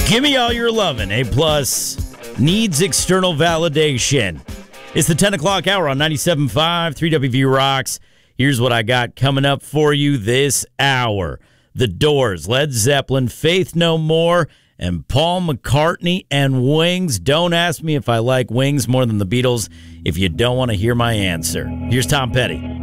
Give me all your lovin'. A plus needs external validation. It's the 10 o'clock hour on 97.5 3WV Rocks. Here's what I got coming up for you this hour. The Doors, Led Zeppelin, Faith No More, and Paul McCartney and Wings. Don't ask me if I like Wings more than the Beatles if you don't want to hear my answer. Here's Tom Petty.